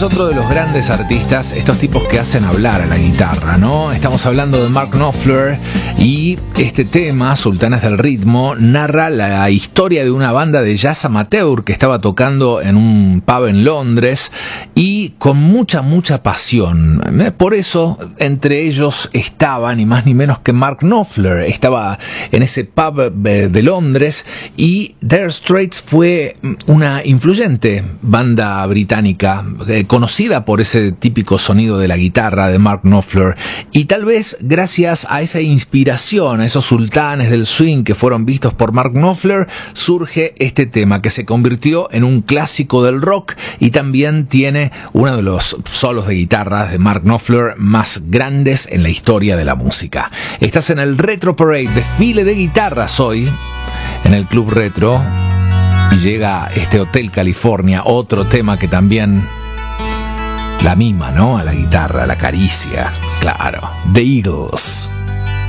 es otro de los grandes artistas, estos tipos que hacen hablar a la guitarra, ¿no? Estamos hablando de Mark Knopfler y este tema, Sultanes del Ritmo, narra la historia de una banda de jazz amateur que estaba tocando en un pub en Londres y con mucha pasión. Por eso, entre ellos estaba ni más ni menos que Mark Knopfler. Estaba en ese pub de Londres y Dire Straits fue una influyente banda británica conocida por ese típico sonido de la guitarra de Mark Knopfler, y tal vez gracias a esa inspiración, a esos sultanes del swing que fueron vistos por Mark Knopfler, surge este tema que se convirtió en un clásico del rock y también tiene uno de los solos de guitarra de Mark Knopfler más grandes en la historia de la música. Estás en el Retro Parade, desfile de guitarras hoy en el Club Retro, y llega este Hotel California, otro tema que también la mima, ¿no? A la guitarra, la caricia, claro. The Eagles.